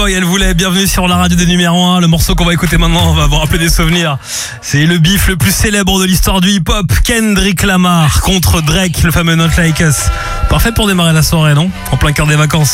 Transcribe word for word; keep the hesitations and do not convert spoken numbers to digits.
Elle voulait, bienvenue sur la radio des numéros un. Le morceau qu'on va écouter maintenant, on va vous rappeler des souvenirs. C'est le bif le plus célèbre de l'histoire du hip-hop. Kendrick Lamar contre Drake, le fameux Not Like Us. Parfait pour démarrer la soirée, non? En plein cœur des vacances.